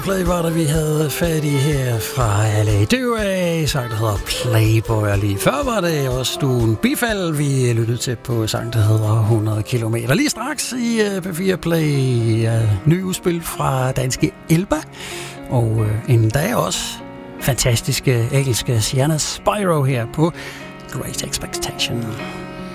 Play var det, vi havde fat i her fra LA Duo, sang der hedder Playboy, og lige før var det også Stuen Bifald, vi lyttede til på sang der hedder 100 km. Lige straks i P4 Play, ny udspil fra danske Elba, og en dag også fantastiske engelske Sienna Spyro her på Great Expectation.